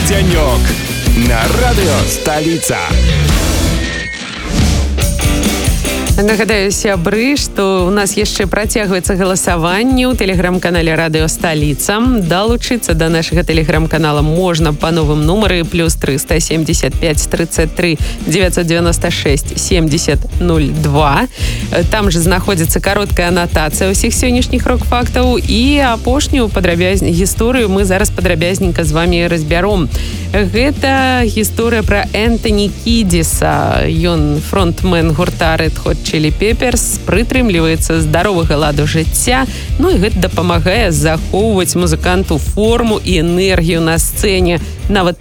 Вадзянёк на радыё «Сталіца». Нагадаю, сябры, што у нас яшчэ працягваецца галасаванне ў тэлеграм-канале «Радыё Сталіца». Далучыцца да нашага тэлеграм-канала можна па новым нумары +3 175 33 996 70 02. Там же знаходзіцца кароткая анатацыя ўсіх сённяшніх рок-фактаў і апошнюю гісторыю мы зараз падрабязненька з вамі разбяром. Гэта гісторыя пра Энтані Кідзіса. Ён фронтмен гурта Red Hot Chili Peppers, прытрымліваецца здаровага ладу жыцця, ну і гэта дапамагае захоўваць музыканту форму і энергію на сцэне, нават